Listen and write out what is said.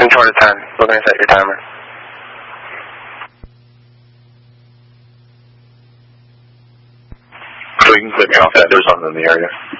Moving toward a 10. We're going to set your timer. So you can click me off that. There's something in the area.